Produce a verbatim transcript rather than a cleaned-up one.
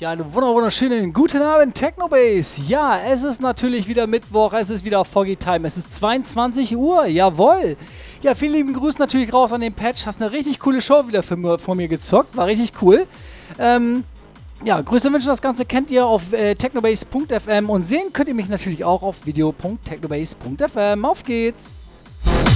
Ja, einen wunderschönen guten Abend, Technobase. Ja, es ist natürlich wieder Mittwoch, es ist wieder Foggy Time, es ist zweiundzwanzig Uhr, jawohl. Ja, vielen lieben Grüß natürlich raus an den Patch, hast eine richtig coole Show wieder für, vor mir gezockt, war richtig cool. Ähm, ja, Grüße wünschen, das Ganze kennt ihr auf äh, technobase punkt f m und sehen könnt ihr mich natürlich auch auf video punkt technobase punkt f m. Auf geht's!